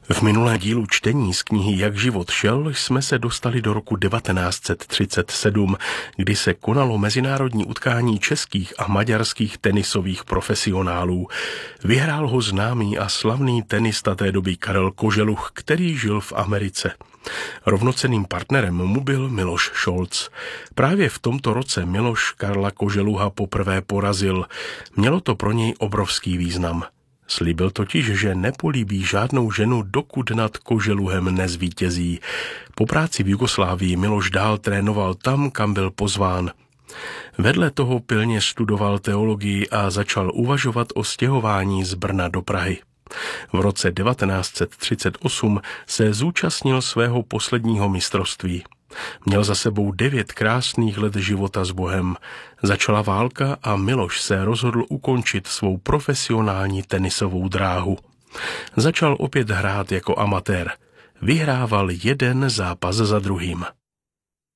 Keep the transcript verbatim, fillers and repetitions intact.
V minulé dílu čtení z knihy Jak život šel jsme se dostali do roku devatenáct set třicet sedm, kdy se konalo mezinárodní utkání českých a maďarských tenisových profesionálů. Vyhrál ho známý a slavný tenista té doby Karel Koželuch, který žil v Americe. Rovnocenným partnerem mu byl Miloš Šolc. Právě v tomto roce Miloš Karla Koželuha poprvé porazil. Mělo to pro něj obrovský význam. Slíbil totiž, že nepolíbí žádnou ženu, dokud nad Koželuhem nezvítězí. Po práci v Jugoslávii Miloš dál trénoval tam, kam byl pozván. Vedle toho pilně studoval teologii a začal uvažovat o stěhování z Brna do Prahy. V roce devatenáct set třicet osm se zúčastnil svého posledního mistrovství. Měl za sebou devět krásných let života s Bohem. Začala válka a Miloš se rozhodl ukončit svou profesionální tenisovou dráhu. Začal opět hrát jako amatér. Vyhrával jeden zápas za druhým.